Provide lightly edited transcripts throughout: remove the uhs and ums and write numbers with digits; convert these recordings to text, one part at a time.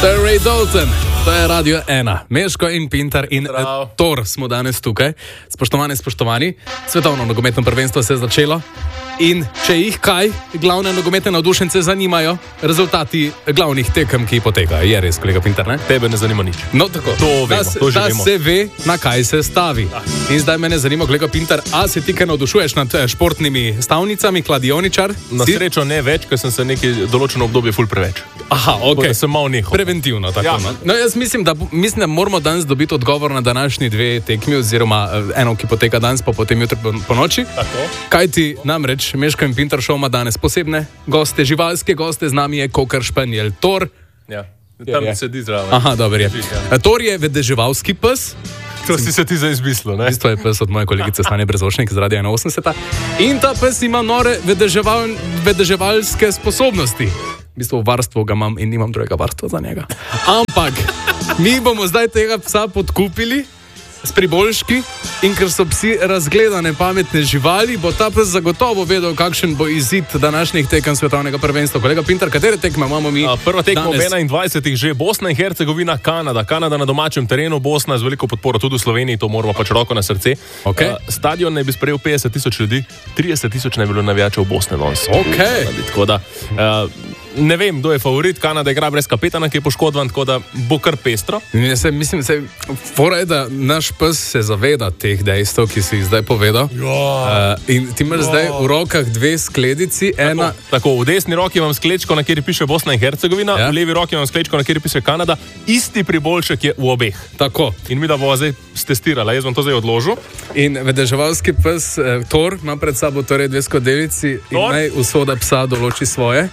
To je Ray Dalton, to je Radio 1. Meško in Pintar in Tor smo danes tukaj. Spoštovani, svetovno nogometno prvenstvo se je začelo. In če jih kaj, glavne nogometne navdušence zanimajo rezultati glavnih tekem, ki potekajo. Je res, kolega Pintar, ne? Tebe ne zanima nič. No, tako. To vemo, to že da vemo. Se ve, na kaj se stavi. In zdaj mene zanima, kolega Pintar, a se ti kaj navdušuješ nad športnimi stavnicami, kladioničar? Na srečo ne več, ker sem se neki določeno obdobje ful preveč. Aha, ok. Sem malo nehal. Preventivno, tako. Ja. No, jaz mislim, da moramo danes dobiti odgovor na današnji dve tekmi, oziroma eno, ki poteka danes, pa potem jutri po noči. Tako. Kaj ti namreč, Meško in Pintar šov ima danes posebne goste, živalske goste, z nami je kokar španjel Tor. Ja, tam sedi zraven. Aha, dobro je. Tor je vedeževalski pes. To si se ti za izmislil, ne? Isto je pes od moje kolegice Sanje Brezošnik iz Radia 81. In ta pes ima nore vedeževalske sposobnosti. V bistvu varstvo ga imam in nimam drugega varstva za njega. Ampak mi bomo zdaj tega psa podkupili s priboljški in ker so psi razgledane pametne živali, bo ta pes zagotovo vedel, kakšen bo izid današnjih tekem svetovnega prvenstva. Kolega Pintar, katere tekme imamo mi? Prva tekma danes? v 21. že Bosna in Hercegovina, Kanada. Kanada na domačem terenu, Bosna z veliko podporo tudi v Sloveniji, to moramo pač roko na srce. Okay. Stadion naj bi sprejel 50,000 ljudi, 30,000 naj bi bilo navijačev Bosne danes. Okay. Tako da ne vem, kdo je favorit. Kanada igra brez kapetana, ki je poškodovan, tako da bo kar pestro. Mislim, fora je, da naš pes se zaveda teh dejstev, ki si jih zdaj povedal. In ti imaš zdaj v rokah dve skledici. Tako, v desni roki imam sklečko, na kateri piše Bosna in Hercegovina, v levi roki imam sklečko, na kateri piše Kanada. Isti priboljšek je v obeh. Tako. In mi da bova zdaj stestirala, jaz bom to zdaj odložil. In vedeževalski pes Tor ima pred sabo torej dve skodelici in naj usoda psa določi svoje.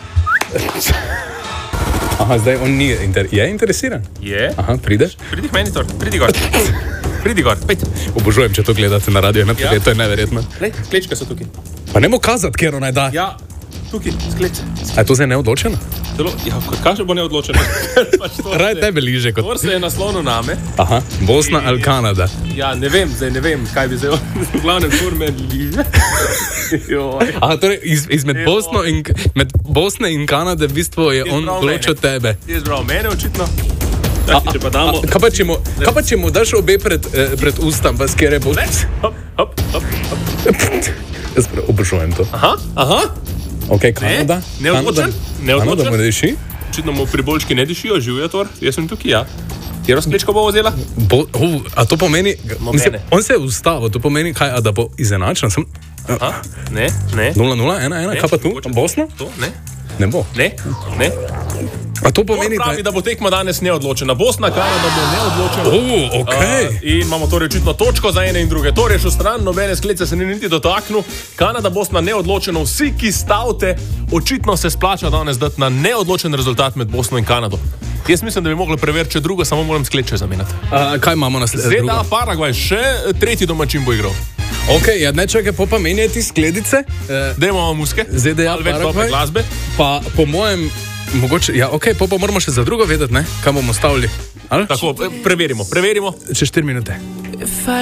Aha, zdaj on ni interesiran. Je? Aha, prideš? Pridi k meni, Tor, pridi gor. Pridi gor, pejt. Obožujem, če to gledate na radio, ne, to je neverjetno. Lej, sklečke so tukaj. Pa ne mo kazati, kjer naj da. Ja, tukaj, skleč. A je to zdaj neodločeno? Ja, kaj bo neodločeno? Raj tebe liže kot... Tor se je naslonil name. Aha, Bosna ali Kanada. Ja, ne vem, kaj bi zdaj v glavnem Tor me liže. Aha, torej med Bosne in Kanade v bistvu je on določil tebe. Je zbral mene očitno. Kaj pa če mu daš obe pred ustam, pa skere bo... Hop. Jaz obožujem to. Aha. Ok, Kanada. Neodločen? Kanada mu ne diši? Očitno mu priboljški ne dišijo, živijo, Tor. Jaz sem tukaj, ja. Kjero sklečko bo vzela? A to pomeni... On se je ustavil, to pomeni kaj, da bo izenačen? Ne. 0-0, 1-1, kaj pa tu? Bosna? To, ne. Ne bo. Ne. A to pomeni, pravi, da bo tekma danes neodločena. Bosna, Kanada bo neodločena. Okay. In imamo torej očitno točko za ene in druge. Torej šel stran, nobene sklece se ni niti dotaknil. Kanada, Bosna neodločeno. Vsi, ki stavite, očitno se splača danes dati na neodločen rezultat med Bosno in Kanado. Jaz mislim, da bi mogli preveriti, če drugo, samo moram skleče zamenjati. Kaj imamo na sledeče? ZDA, Paragvaj, še tretji domačin bo igral. Ok, ja, ne čakaj, pa menjati skledice. Dajmo muske. ZDA, Paragvaj. Glasbe. Pa po mojem, mogoče, ja, ok, pa moramo še za drugo vedeti, ne? Kaj bomo stavili? Tako, preverimo. Čez 4 minute.